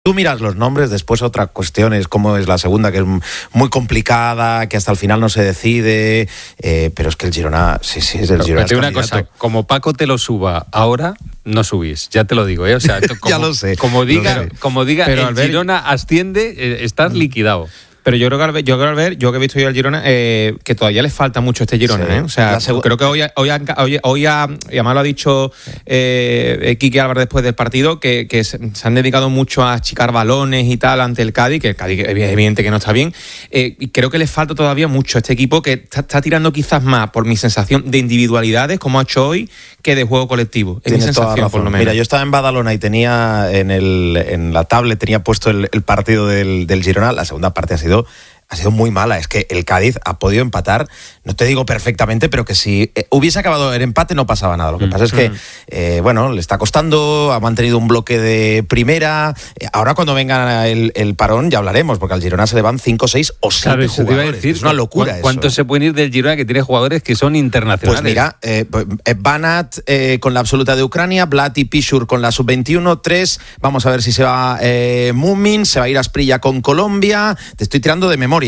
tú miras los nombres, después otra cuestión es cómo es la segunda, que es muy complicada, que hasta el final no se decide, pero es que el Girona, sí, es el Girona. Pero una cosa, como Paco te lo suba ahora, no subís, ya te lo digo, ¿eh? O sea, ya lo sé. Como diga, pero el Albert, Girona asciende, estás liquidado. Pero yo creo que Albert, yo que he visto hoy al Girona, que todavía les falta mucho a este Girona, sí. ¿eh? O sea, creo que hoy y además lo ha dicho Quique Álvarez después del partido, que se han dedicado mucho a achicar balones y tal ante el Cádiz, que el Cádiz es evidente que no está bien, y creo que les falta todavía mucho a este equipo, que está tirando quizás más, por mi sensación, de individualidades, como ha hecho hoy, que de juego colectivo. Es mi sensación, por lo menos. Mira, yo estaba en Badalona y tenía en la tablet tenía puesto el partido del Girona. La segunda parte ha sido muy mala. Es que el Cádiz ha podido empatar, no te digo perfectamente, pero que si hubiese acabado el empate no pasaba nada. Lo que pasa es que, le está costando, ha mantenido un bloque de primera. Ahora cuando venga el parón ya hablaremos, porque al Girona se le van 5, 6 o 7 jugadores. Te iba a decir, es una locura eso. ¿Cuántos se pueden ir del Girona, que tiene jugadores que son internacionales? Pues mira, Banat con la absoluta de Ucrania, Blat y Pichur con la sub-21, 3, vamos a ver si se va Mumin, se va a ir Asprilla con Colombia. Te estoy tirando de memoria.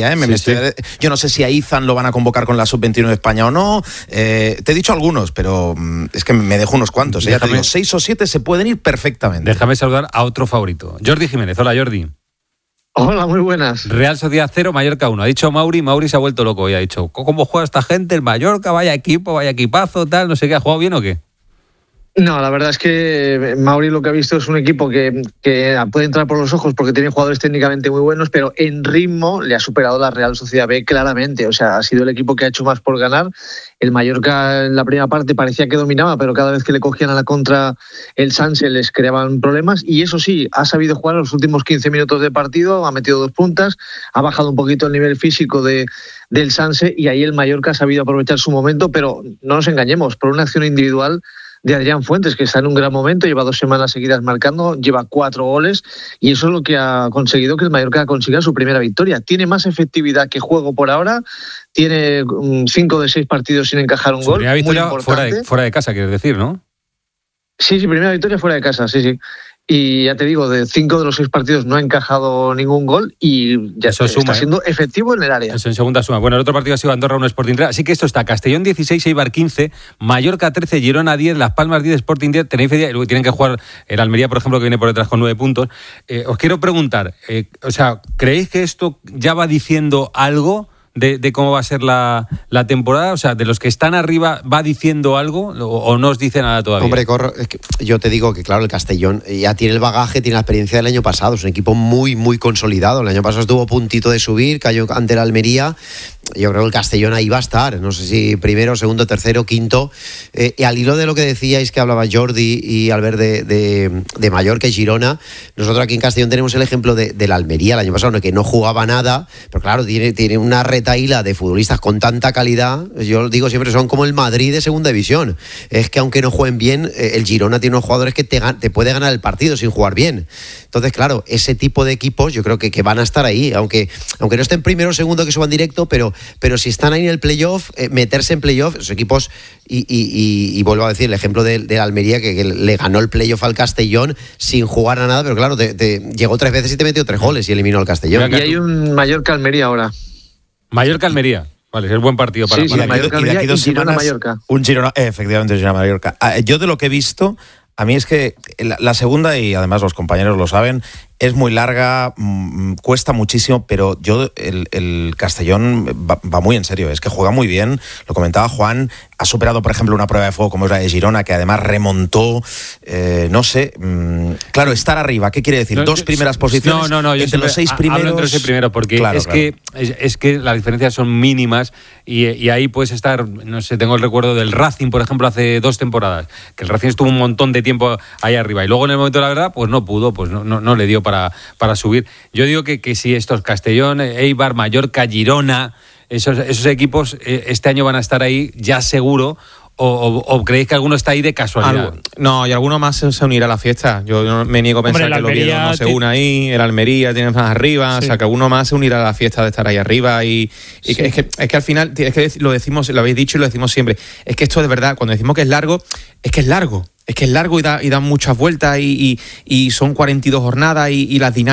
Yo no sé si a Izan lo van a convocar con la sub-21 de España o no. Te he dicho algunos, pero es que me dejo unos cuantos. Ya te digo, 6 o 7 se pueden ir perfectamente. Déjame saludar a otro favorito, Jordi Jiménez. Hola, Jordi. Hola, muy buenas. Real Sociedad 0, Mallorca 1. Ha dicho Mauri se ha vuelto loco y ha dicho, ¿cómo juega esta gente? El Mallorca, vaya equipo, vaya equipazo, tal, no sé qué. ¿Ha jugado bien o qué? No, la verdad es que Mauri lo que ha visto es un equipo que puede entrar por los ojos porque tiene jugadores técnicamente muy buenos, pero en ritmo le ha superado la Real Sociedad B claramente. O sea, ha sido el equipo que ha hecho más por ganar. El Mallorca en la primera parte parecía que dominaba, pero cada vez que le cogían a la contra el Sanse les creaban problemas. Y eso sí, ha sabido jugar los últimos 15 minutos de partido, ha metido 2 puntas, ha bajado un poquito el nivel físico del Sanse y ahí el Mallorca ha sabido aprovechar su momento, pero no nos engañemos, por una acción individual de Adrián Fuentes, que está en un gran momento, lleva 2 semanas seguidas marcando, lleva 4 goles y eso es lo que ha conseguido que el Mallorca consiga su primera victoria. Tiene más efectividad que juego por ahora, tiene 5 de 6 partidos sin encajar un gol. Primera victoria muy importante. fuera de casa, quieres decir, ¿no? Sí, primera victoria fuera de casa, sí. Y ya te digo, de 5 de los 6 partidos no ha encajado ningún gol y ya eso está siendo efectivo en el área. Eso en segunda suma. Bueno, el otro partido ha sido Andorra 1, Sporting 3. Así que esto está: Castellón 16, Eibar 15, Mallorca 13, Girona 10, Las Palmas 10, Sporting 10, Tenerife 10. Y luego tienen que jugar el Almería, por ejemplo, que viene por detrás con 9 puntos. Os quiero preguntar, ¿creéis que esto ya va diciendo algo de cómo va a ser la temporada? O sea, de los que están arriba, ¿va diciendo algo o no os dice nada todavía? Hombre, Corro, es que yo te digo que claro, el Castellón ya tiene el bagaje, tiene la experiencia del año pasado, es un equipo muy, muy consolidado. El año pasado estuvo a puntito de subir, cayó ante el Almería. Yo creo que el Castellón ahí va a estar, no sé si primero, segundo, tercero, quinto. Y al hilo de lo que decíais, que hablaba Jordi y Albert de Mallorca y Girona, nosotros aquí en Castellón tenemos el ejemplo del Almería el año pasado, que no jugaba nada, pero claro, tiene una retaíla de futbolistas con tanta calidad. Yo digo siempre, son como el Madrid de segunda división. Es que aunque no jueguen bien, el Girona tiene unos jugadores que te puede ganar el partido sin jugar bien. Entonces, claro, ese tipo de equipos yo creo que van a estar ahí, aunque no estén primero o segundo que suban directo, pero si están ahí en el playoff, meterse en playoff, esos equipos, y vuelvo a decir el ejemplo de Almería, que le ganó el playoff al Castellón sin jugar a nada, pero claro, llegó 3 veces y te metió 3 goles y eliminó al Castellón. Y hay un Mallorca-Almería ahora. Mallorca-Almería. Vale, es buen partido para Mallorca-Almería y Girona-Mallorca. Un Girona, efectivamente, Girona-Mallorca. Yo de lo que he visto, a mí es que la segunda, y además los compañeros lo saben, es muy larga, cuesta muchísimo, pero el Castellón va muy en serio, es que juega muy bien, lo comentaba Juan, ha superado por ejemplo una prueba de fuego como es la de Girona, que además remontó, no sé, claro, estar arriba, ¿qué quiere decir? 2 primeras posiciones entre los 6 primeros. Hablo entre los 6 primeros porque claro. Es que las diferencias son mínimas y ahí puedes estar, no sé, tengo el recuerdo del Racing, por ejemplo, hace 2 temporadas, que el Racing estuvo un montón de tiempo ahí arriba y luego en el momento de la verdad, pues no pudo, pues no le dio para subir. Yo digo que si estos Castellón, Eibar, Mallorca, Girona, esos equipos este año van a estar ahí ya seguro, o creéis que alguno está ahí de casualidad. No, y alguno más se unirá a la fiesta. Yo no me niego a pensar que el Oviedo no se une ahí, el Almería tiene más arriba, sí. O sea que alguno más se unirá a la fiesta de estar ahí arriba y sí. Es que al final, es que lo decimos, lo habéis dicho y lo decimos siempre, es que esto de verdad, cuando decimos que es largo, es que es largo. Es que es largo y da muchas vueltas y son 42 jornadas y las dinámicas